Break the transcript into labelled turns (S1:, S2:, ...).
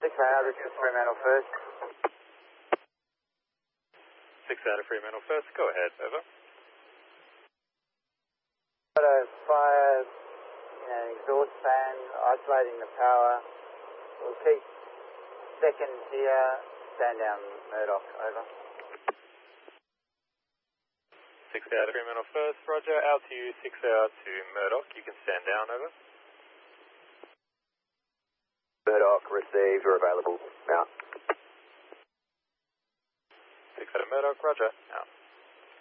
S1: this is Fremantle first.
S2: 6 out of Fremantle first, go ahead, over.
S1: Got a fire in an exhaust fan, isolating the power. We'll keep second here, stand down Murdoch, over.
S2: 6 out of Fremantle first, roger, out to you, 6 out to Murdoch, you can stand down, over.
S3: Murdoch, received, or available, out.
S2: 6 out of Murdoch, roger, out.